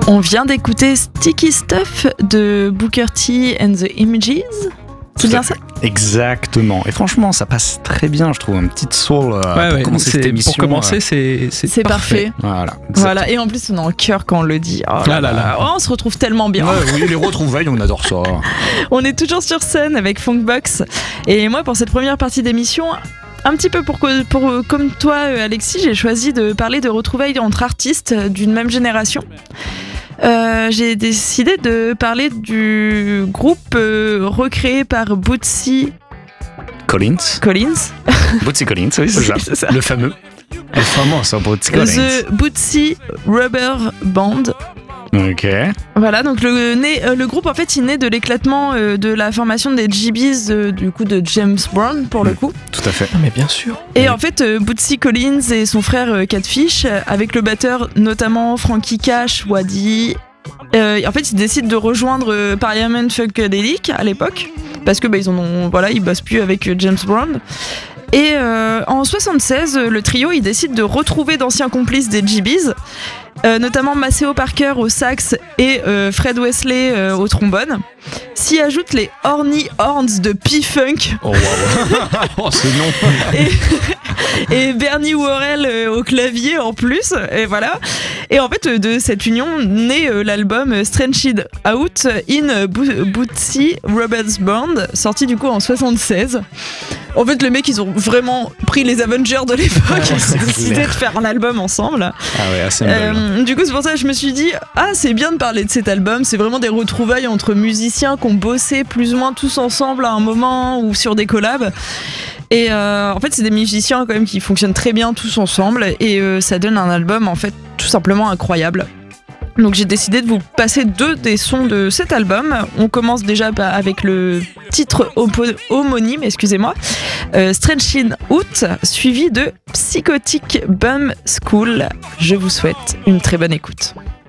On vient d'écouter Sticky Stuff de Booker T and the Images. C'est bien ça ? Exactement. Et franchement, ça passe très bien, je trouve. Un petit soul pour commencer cette émission. Pour commencer, c'est parfait. Voilà. Et en plus, on est en cœur quand on le dit. Oh, on se retrouve tellement bien. Ouais, oui, les retrouvailles, on adore ça. On est toujours sur scène avec Funkbox. Et moi, pour cette première partie d'émission, un petit peu comme toi, Alexis, j'ai choisi de parler de retrouvailles entre artistes d'une même génération. J'ai décidé de parler du groupe recréé par Bootsy Collins. Bootsy Collins, oui, c'est ça. Le fameux. El famoso Bootsy Collins. The Bootsy Rubber Band. Ok. Voilà, donc le groupe en fait il naît de l'éclatement de la formation des GBs du coup de James Brown pour le coup. Tout à fait. Ah, mais bien sûr. Et en fait Bootsy Collins et son frère Catfish avec le batteur notamment Frankie Cash, Waddy. En fait ils décident de rejoindre Parliament Funkadelic à l'époque parce que ils bossent plus avec James Brown. Et en 76, le trio il décide de retrouver d'anciens complices des GBs, notamment Maceo Parker au sax et Fred Wesley au trombone. S'y ajoutent les Horny Horns de P-Funk. Oh wow. Oh ce nom. Et Bernie Worrell au clavier en plus. Et voilà. Et en fait, de cette union naît l'album Stranded Out in Bootsy Rubber Band, sorti du coup en 76. En fait, les mecs, ils ont vraiment pris les Avengers de l'époque et ont décidé de faire l'album ensemble. Ah ouais, assez du coup, c'est pour ça que je me suis dit, c'est bien de parler de cet album. C'est vraiment des retrouvailles entre musiciens qui ont bossé plus ou moins tous ensemble à un moment ou sur des collabs. Et en fait, c'est des musiciens quand même qui fonctionnent très bien tous ensemble et ça donne un album en fait tout simplement incroyable. Donc j'ai décidé de vous passer 2 des sons de cet album. On commence déjà avec le titre homonyme, Stranded Out, suivi de Psychotic Bum School. Je vous souhaite une très bonne écoute.